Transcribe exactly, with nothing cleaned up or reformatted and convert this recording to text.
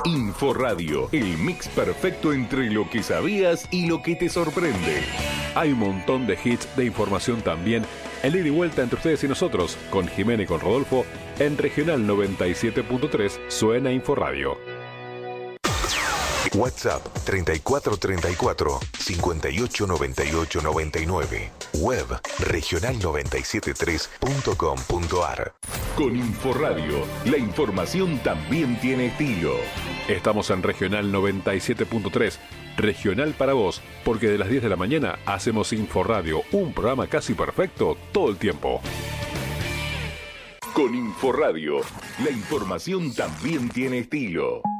Inforadio, el mix perfecto entre lo que sabías y lo que te sorprende. Hay un montón de hits de información también en ida y vuelta entre ustedes y nosotros, con Jimena y con Rodolfo, en Regional noventa y siete punto tres suena Inforadio. WhatsApp treinta y cuatro treinta y cuatro, cincuenta y ocho noventa y ocho noventa y nueve. Web regional noventa y siete tres punto com punto ar. Con Inforadio, la información también tiene estilo. Estamos en Regional noventa y siete punto tres, regional para vos, porque de las diez de la mañana hacemos Inforadio, un programa casi perfecto todo el tiempo. Con Inforadio, la información también tiene estilo.